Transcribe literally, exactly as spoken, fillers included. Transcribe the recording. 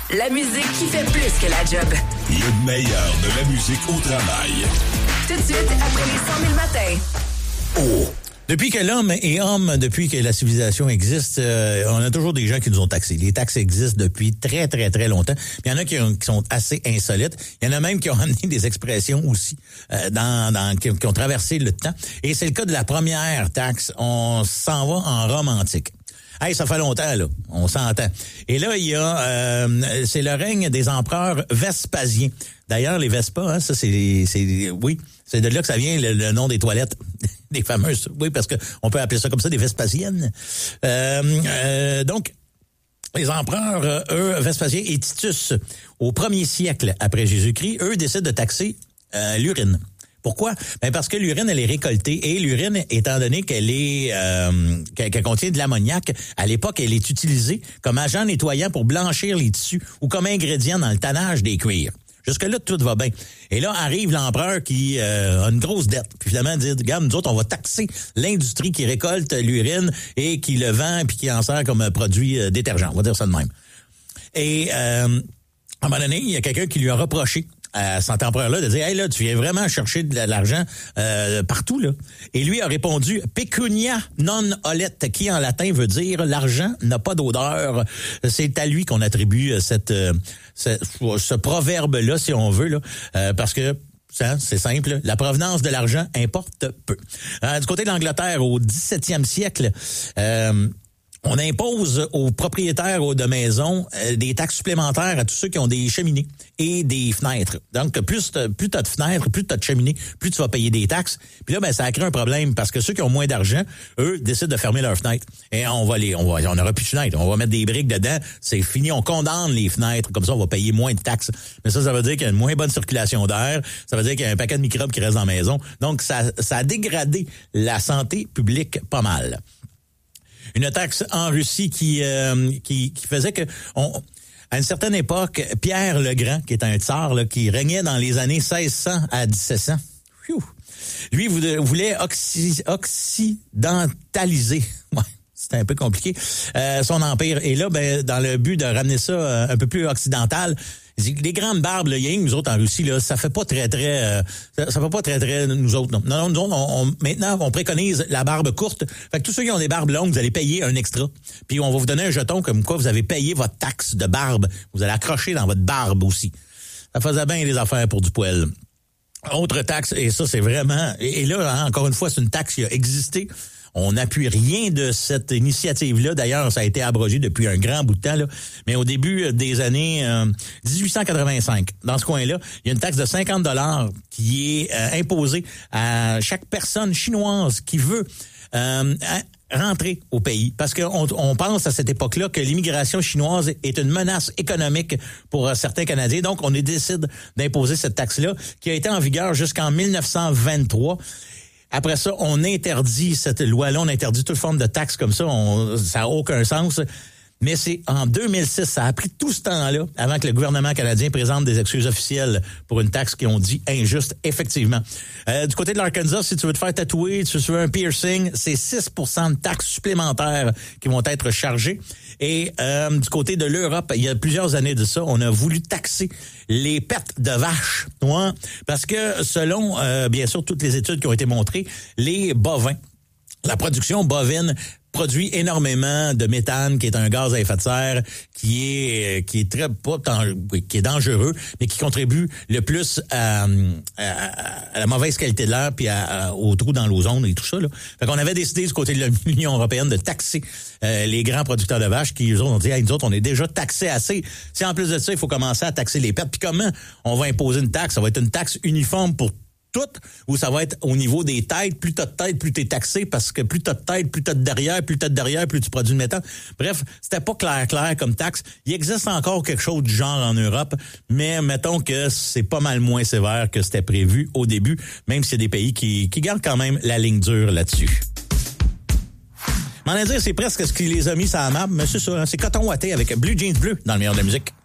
La musique qui fait plus que la job. Le meilleur de la musique au travail. Tout de suite, après les cent mille matins. Oh! Depuis que l'homme est homme, depuis que la civilisation existe, euh, on a toujours des gens qui nous ont taxés. Les taxes existent depuis très, très, très longtemps. Il y en a qui, ont, qui sont assez insolites. Il y en a même qui ont amené des expressions aussi euh, dans, dans qui, qui ont traversé le temps. Et c'est le cas de la première taxe. On s'en va en Rome antique. Hey, ça fait longtemps, là. On s'entend. Et là, il y a... Euh, c'est le règne des empereurs Vespasiens. D'ailleurs, les Vespas, hein, ça, c'est... c'est oui, c'est de là que ça vient, le, le nom des toilettes. Des fameuses... Oui, parce que on peut appeler ça comme ça, des Vespasiennes. Euh, euh, donc, les empereurs, eux, Vespasien et Titus, au premier siècle après Jésus-Christ, eux décident de taxer euh, l'urine. Pourquoi? Ben parce que l'urine, elle est récoltée et l'urine, étant donné qu'elle est euh, qu'elle, qu'elle contient de l'ammoniac, à l'époque, elle est utilisée comme agent nettoyant pour blanchir les tissus ou comme ingrédient dans le tannage des cuirs. Jusque-là, tout va bien. Et là, arrive l'empereur qui euh, a une grosse dette. Puis finalement, dit, regarde, nous autres, on va taxer l'industrie qui récolte l'urine et qui le vend puis qui en sert comme un produit euh, détergent. On va dire ça de même. Et euh, à un moment donné, il y a quelqu'un qui lui a reproché à cet empereur-là de dire « Hey, là, tu viens vraiment chercher de l'argent euh, partout, là. » Et lui a répondu « Pecunia non olet », qui en latin veut dire « l'argent n'a pas d'odeur ». C'est à lui qu'on attribue cette, euh, ce, ce proverbe-là, si on veut, là, euh, parce que ça, c'est simple, la provenance de l'argent importe peu. Euh, du côté de l'Angleterre, au dix-septième siècle, euh, on impose aux propriétaires de maisons euh, des taxes supplémentaires à tous ceux qui ont des cheminées et des fenêtres. Donc, plus t'as, plus t'as de fenêtres, plus t'as de cheminées, plus tu vas payer des taxes. Puis là, ben, ça crée un problème parce que ceux qui ont moins d'argent, eux, décident de fermer leurs fenêtres. Et on va les, on va, on n'aura plus de fenêtres. On va mettre des briques dedans. C'est fini. On condamne les fenêtres. Comme ça, on va payer moins de taxes. Mais ça, ça veut dire qu'il y a une moins bonne circulation d'air. Ça veut dire qu'il y a un paquet de microbes qui restent dans la maison. Donc, ça, ça a dégradé la santé publique pas mal. Une taxe en Russie qui euh, qui, qui faisait que on, à une certaine époque, Pierre le Grand, qui est un tsar là, qui régnait dans les années seize cents à dix-sept cents, pfiou, lui voulait oxy, occidentaliser. Ouais. C'était un peu compliqué, euh, son empire. Et là, ben, dans le but de ramener ça euh, un peu plus occidental, les grandes barbes, le yin, nous autres en Russie, là, ça fait pas très très, euh, ça, ça fait pas très très nous autres. Non, non, non nous autres, on, on, maintenant, on préconise la barbe courte. Fait que tous ceux qui ont des barbes longues, vous allez payer un extra. Puis on va vous donner un jeton comme quoi vous avez payé votre taxe de barbe. Vous allez accrocher dans votre barbe aussi. Ça faisait bien des affaires pour du poil. Autre taxe, et ça c'est vraiment, et, et là hein, encore une fois, c'est une taxe qui a existé. On n'appuie rien de cette initiative-là. D'ailleurs, ça a été abrogé depuis un grand bout de temps, là. Mais au début des années euh, dix-huit cent quatre-vingt-cinq, dans ce coin-là, il y a une taxe de cinquante dollars qui est euh, imposée à chaque personne chinoise qui veut euh, rentrer au pays. Parce qu'on on pense à cette époque-là que l'immigration chinoise est une menace économique pour certains Canadiens. Donc, on décide d'imposer cette taxe-là qui a été en vigueur jusqu'en mille neuf cent vingt-trois. Après ça, on interdit cette loi-là, on interdit toute forme de taxe comme ça, on, ça n'a aucun sens. Mais c'est en deux mille six, ça a pris tout ce temps-là avant que le gouvernement canadien présente des excuses officielles pour une taxe qu'ils ont dit injuste, effectivement. Euh, du côté de l'Arkansas, si tu veux te faire tatouer, si tu veux un piercing, c'est six pour cent de taxes supplémentaires qui vont être chargées. Et euh, du côté de l'Europe, il y a plusieurs années de ça, on a voulu taxer les pertes de vaches. Ouais, parce que selon, euh, bien sûr, toutes les études qui ont été montrées, les bovins, la production bovine produit énormément de méthane, qui est un gaz à effet de serre, qui est qui est très pas qui est dangereux, mais qui contribue le plus à, à, à la mauvaise qualité de l'air puis à, à, au trou dans l'ozone et tout ça. Là. Fait qu'on avait décidé du côté de l'Union européenne de taxer euh, les grands producteurs de vaches qui eux autres ont dit hey, nous autres on est déjà taxés assez. Si en plus de ça il faut commencer à taxer les pertes, puis comment on va imposer une taxe? Ça va être une taxe uniforme pour toutes, ou ça va être au niveau des têtes, plus t'as de têtes, plus t'es taxé, parce que plus t'as de têtes, plus t'as de derrière, plus t'as de derrière, plus tu produis de méthane. Bref, c'était pas clair clair comme taxe. Il existe encore quelque chose du genre en Europe, mais mettons que c'est pas mal moins sévère que c'était prévu au début, même s'il y a des pays qui, qui gardent quand même la ligne dure là-dessus. M'en à dire, c'est presque ce qui les a mis sur la map, mais c'est ça, hein, c'est coton ouaté avec Blue Jeans Bleu dans le meilleur de la musique.